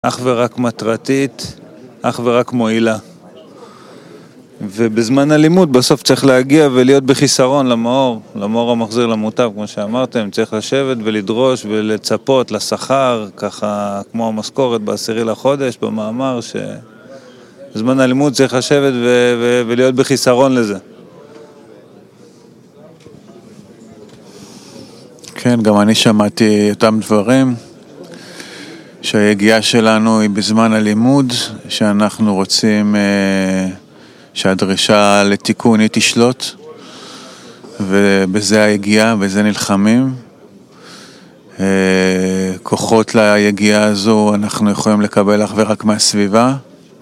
אך ורק מטרתית, אך ורק מועילה. ובזמן הלימוד בסוף צריך להגיע ולהיות בחיסרון למאור המחזיר למוטב, כמו שאמרתם, צריך לשבת ולדרוש ולצפות לשכר, ככה כמו המשכורת ב10 לחודש, במאמר, שבזמן הלימוד צריך לשבת ולהיות בחיסרון לזה. כן, גם אני שמעתי אותם דברים, שהיגיעה שלנו היא בזמן הלימוד, שאנחנו רוצים שהדרישה לתיקון היא תשלוט, ובזה היגיעה, בזה נלחמים. כוחות ליגיעה הזו אנחנו יכולים לקבל אך ורק מהסביבה,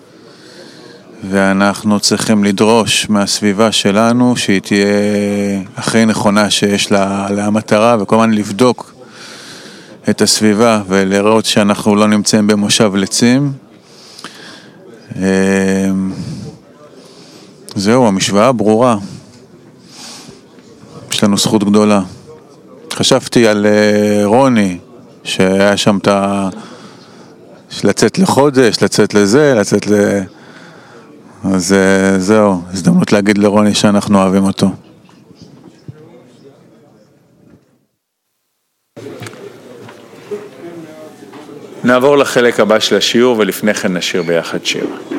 ואנחנו צריכים לדרוש מהסביבה שלנו שהיא תהיה הכי נכונה שיש לה למטרה, וכל הזמן לבדוק את הסביבה ולראות שאנחנו לא נמצאים במושב לצים. זהו, המשוואה ברורה. יש לנו זכות גדולה. חשבתי על רוני, שהיה שם לצאת לחודש, לצאת לזה, לצאת אז זהו, הזדמנות להגיד לרוני שאנחנו אוהבים אותו. נעבור לחלק הבא של השיעור, ולפני כן נשיר ביחד שיר.